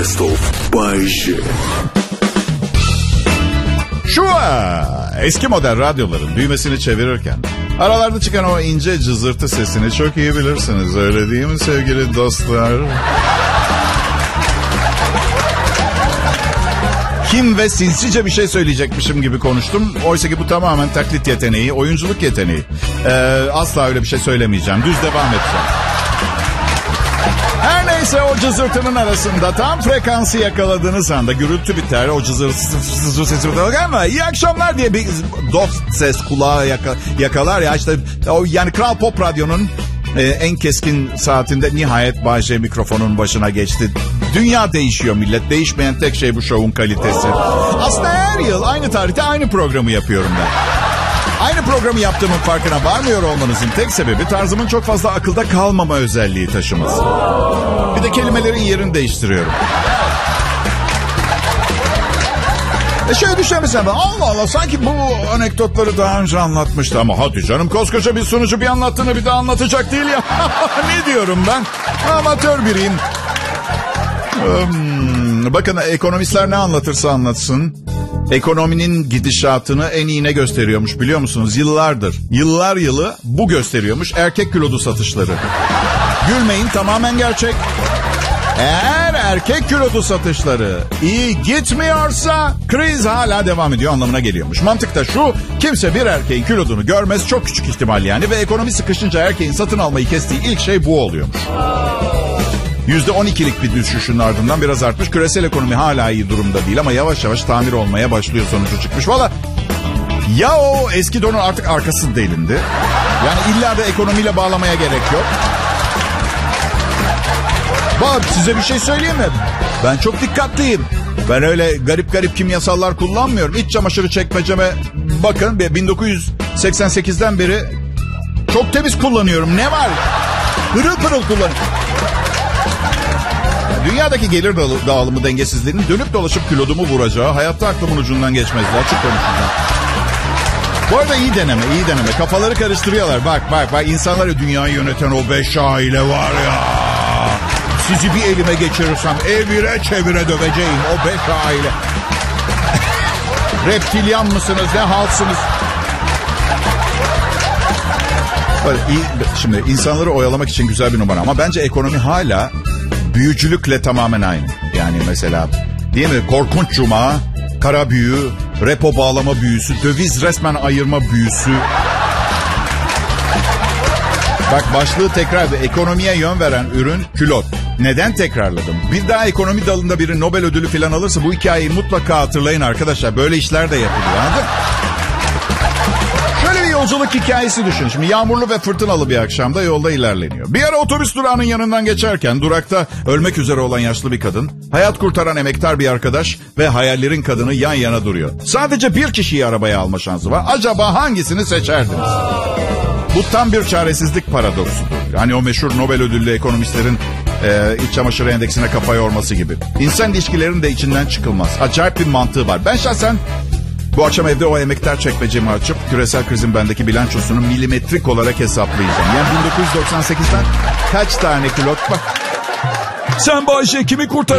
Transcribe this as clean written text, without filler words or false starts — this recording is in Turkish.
Best of Bay J. Şu eski model radyoların düğmesini çevirirken aralarda çıkan o ince cızırtı sesini çok iyi bilirsiniz. Öyle değil mi sevgili dostlar? Kim ve sinsice bir şey söyleyecekmişim gibi konuştum. Oysa ki bu tamamen taklit yeteneği, oyunculuk yeteneği. Asla öyle bir şey söylemeyeceğim. Düz devam edeceğim. Her neyse, o cızırtının arasında tam frekansı yakaladığınız anda gürültü biter. O cızırtı sesi ama iyi akşamlar diye bir dost ses kulağa yakalar ya işte. Yani Kral Pop Radyo'nun en keskin saatinde nihayet Bay J mikrofonun başına geçti. Dünya değişiyor millet. Değişmeyen tek şey bu şovun kalitesi. Aslında her yıl aynı tarihte aynı programı yapıyorum ben. Aynı programı yaptığımın farkına varmıyor olmanızın tek sebebi tarzımın çok fazla akılda kalmama özelliği taşıması. Bir de kelimelerin yerini değiştiriyorum. Şöyle düşünmesem ben, Allah Allah, sanki bu anekdotları daha önce anlatmıştı ama hadi canım, koskoca bir sunucu bir anlattığını bir daha anlatacak değil ya. Ne diyorum ben? Amatör biriyim. Bakın, ekonomistler ne anlatırsa anlatsın, ekonominin gidişatını en iyi ne gösteriyormuş biliyor musunuz? Yıllardır, yıllar yılı bu gösteriyormuş: erkek kilodu satışları. Gülmeyin, tamamen gerçek. Eğer erkek kilodu satışları iyi gitmiyorsa kriz hala devam ediyor anlamına geliyormuş. Mantık da şu: kimse bir erkeğin kilodunu görmez, çok küçük ihtimal yani, ve ekonomi sıkışınca erkeğin satın almayı kestiği ilk şey bu oluyormuş. %12'lik bir düşüşün ardından biraz artmış. Küresel ekonomi hala iyi durumda değil ama yavaş yavaş tamir olmaya başlıyor sonucu çıkmış. Valla ya o eski donun artık arkası delindi. Yani illa da ekonomiyle bağlamaya gerek yok. Bak, size bir şey söyleyeyim mi? Ben çok dikkatliyim. Ben öyle garip garip kimyasallar kullanmıyorum. İç çamaşırı çekmeceme bakın, 1988'den beri çok temiz kullanıyorum. Ne var? Pırıl pırıl kullanıyorum. Dünyadaki gelir dağılımı dengesizliğinin dönüp dolaşıp kilodumu vuracağı hayatta aklımın ucundan geçmezdi. Açık konuşacağım. Bu arada iyi deneme. Kafaları karıştırıyorlar. Bak. İnsanları, dünyayı yöneten o 5 aile var ya. Sizi bir elime geçirirsem evire çevire döveceğim o 5 aile. Reptilyan mısınız, ne halsınız? Böyle şimdi insanları oyalamak için güzel bir numara ama bence ekonomi hala büyücülükle tamamen aynı. Yani mesela, değil mi? Korkunç cuma, kara büyü, repo bağlama büyüsü, döviz resmen ayırma büyüsü. Bak, başlığı tekrar: ekonomiye yön veren ürün külot. Neden tekrarladım? Bir daha ekonomi dalında biri Nobel ödülü falan alırsa bu hikayeyi mutlaka hatırlayın arkadaşlar. Böyle işler de yapılıyor, anladın? Şöyle bir yolculuk hikayesi düşün. Şimdi yağmurlu ve fırtınalı bir akşamda yolda ilerleniyor. Bir ara otobüs durağının yanından geçerken durakta ölmek üzere olan yaşlı bir kadın, hayat kurtaran emektar bir arkadaş ve hayallerin kadını yan yana duruyor. Sadece bir kişiyi arabaya alma şansı var. Acaba hangisini seçerdiniz? Bu tam bir çaresizlik paradoksudur. Hani o meşhur Nobel ödüllü ekonomistlerin iç çamaşırı endeksine kafa yorması gibi. İnsan ilişkilerinin de içinden çıkılmaz. Acayip bir mantığı var. Ben şahsen bu akşam evde o emektar çekmecemi açıp küresel krizin bendeki bilançosunu milimetrik olarak hesaplayacağım. Yani 1998'den kaç tane kilot bak. Sen Bay J kimi kurtar?